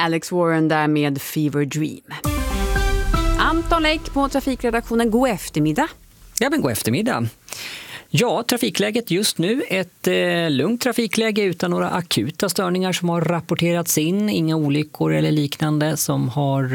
Alex Warren där med Fever Dream. Anton Läck på trafikredaktionen, god eftermiddag. Ja, men god eftermiddag. Ja, trafikläget just nu, ett lugnt trafikläge utan några akuta störningar som har rapporterats in. Inga olyckor eller liknande som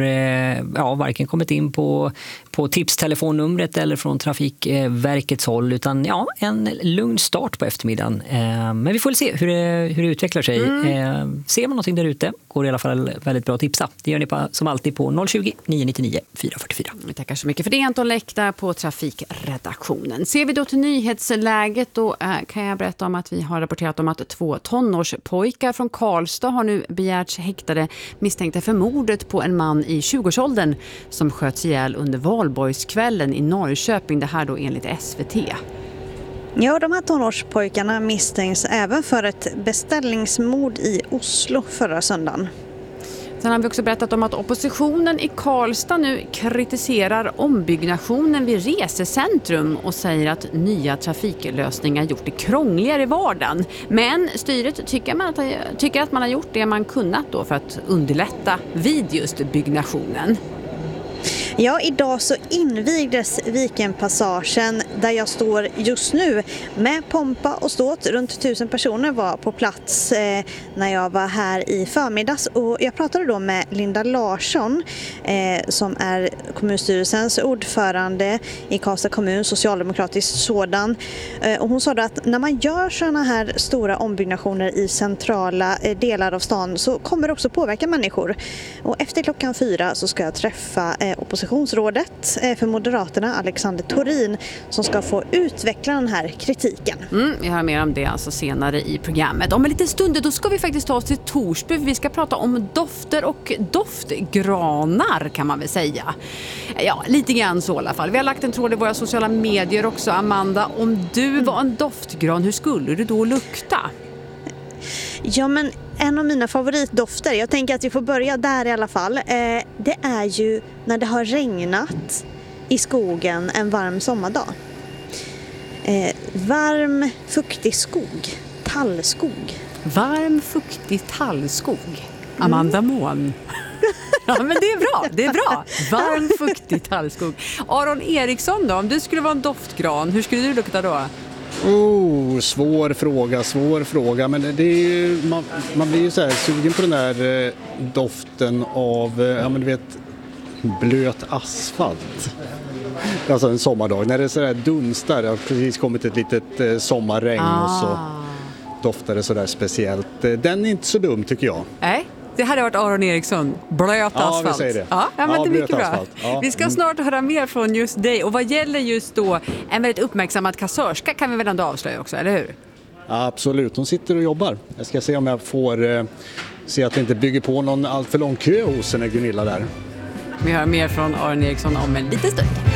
har varken kommit in på tipstelefonnumret eller från Trafikverkets håll, utan en lugn start på eftermiddagen. Men vi får se hur det utvecklar sig. Ser man någonting där ute går det i alla fall väldigt bra att tipsa. Det gör ni som alltid på 020-999 444. Vi tackar så mycket för det, Anton Läck där på trafikredaktionen. Ser vi då till nyhetsläget, då kan jag berätta om att vi har rapporterat om att 2 tonårspojkar från Karlstad har nu begärts häktade misstänkta för mordet på en man i 20-årsåldern som sköts ihjäl under valborgskvällen i Norrköping. Det här då enligt SVT. Ja, de här tonårspojkarna misstänks även för ett beställningsmord i Oslo förra söndagen. Sen har vi också berättat om att oppositionen i Karlstad nu kritiserar ombyggnationen vid resecentrum och säger att nya trafiklösningar gjort det krångligare i vardagen. Men styret tycker att man har gjort det man kunnat då för att underlätta vid just byggnationen. Ja, idag så invigdes Vikenpassagen där jag står just nu med pompa och ståt. Runt 1000 personer var på plats när jag var här i förmiddags. Och jag pratade då med Linda Larsson som är kommunstyrelsens ordförande i Karlstad kommun, socialdemokratisk sådan. Och hon sa då att när man gör sådana här stora ombyggnationer i centrala delar av stan så kommer det också påverka människor. Och efter 4:00 så ska jag träffa oppositionsrådet för Moderaterna, Alexander Thorin, som ska få utveckla den här kritiken. Vi hör mer om det alltså senare i programmet. Om en liten stund då ska vi faktiskt ta oss till Torsby. Vi ska prata om dofter och doftgranar kan man väl säga. Ja, lite grann så i alla fall. Vi har lagt en tråd i våra sociala medier också, Amanda. Om du var en doftgran, hur skulle du då lukta? Ja, men en av mina favoritdofter, jag tänker att vi får börja där i alla fall, det är ju när det har regnat i skogen en varm sommardag. Varm, fuktig skog, tallskog. Varm, fuktig tallskog. Amanda Mån. Ja, men det är bra. Varm, fuktig tallskog. Aron Eriksson då, om du skulle vara en doftgran, hur skulle du lukta då? Svår fråga, men det är ju, man blir ju så här sugen på den där doften av, du vet, blöt asfalt. Alltså en sommardag, när det är så där dunstar, det har precis kommit ett litet sommarregn och så doftar det så där speciellt. Den är inte så dum tycker jag. Nej. Det hade varit Aron Eriksson. Blöt asfalt. Ja, vi säger det. Ja, men det är mycket bra. Ja. Vi ska snart höra mer från just dig. Och vad gäller just då en väldigt uppmärksammad kassörska kan vi väl ändå avslöja också, eller hur? Ja, absolut, hon sitter och jobbar. Jag ska se om jag får se att det inte bygger på någon allt för lång kö hos henne, Gunilla där. Vi hör mer från Aron Eriksson om en liten stund.